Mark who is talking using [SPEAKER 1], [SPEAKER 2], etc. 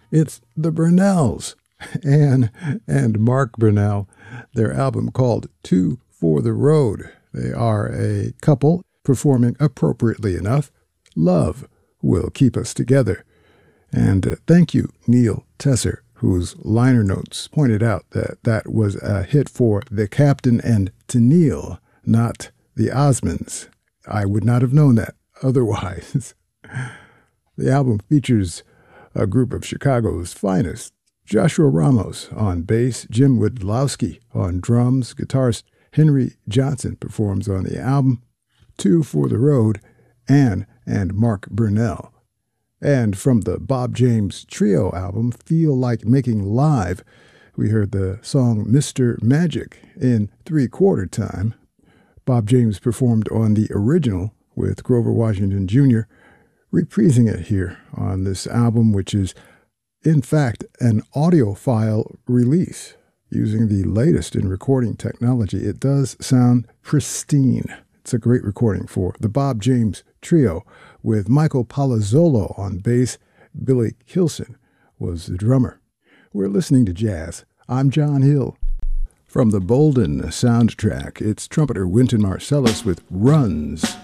[SPEAKER 1] It's the Brunells, Anne and Mark Brunell, their album called Two for the Road. They are a couple performing appropriately enough. Love will keep us together. And thank you, Neil Tesser, whose liner notes pointed out that that was a hit for the Captain and Tennille, not the Osmonds. I would not have known that otherwise. The album features a group of Chicago's finest. Joshua Ramos on bass, Jim Wydlowski on drums, guitarist Henry Johnson performs on the album, Two for the Road, Anne and Mark Brunell. And from the Bob James Trio album, Feel Like Making Live, we heard the song Mr. Magic in 3/4 time. Bob James performed on the original with Grover Washington Jr., reprising it here on this album, which is, in fact, an audiophile release. Using the latest in recording technology, it does sound pristine. It's a great recording for the Bob James Trio, with Michael Palazzolo on bass. Billy Kilson was the drummer. We're listening to jazz. I'm John Hill. From the Bolden soundtrack, it's trumpeter Wynton Marsalis with Runs.